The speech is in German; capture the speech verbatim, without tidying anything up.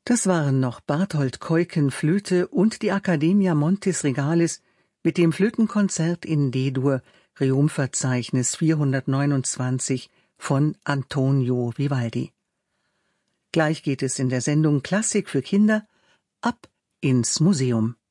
Das waren noch Barthold Keuken Flöte und die Accademia Montis Regalis mit dem Flötenkonzert in D-Dur, Requiem-Verzeichnis vierhundertneunundzwanzig von Antonio Vivaldi. Gleich geht es in der Sendung Klassik für Kinder ab ins Museum.